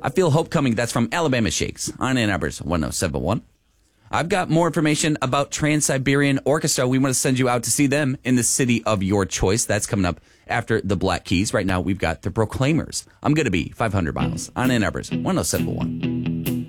I feel hope coming. That's from Alabama Shakes on Ann Arbor's 1071. I've got more information about Trans-Siberian Orchestra. We want to send you out to see them in the city of your choice. That's coming up after the Black Keys. Right now, we've got the Proclaimers. I'm going to be 500 miles on Ann Arbor's 1071.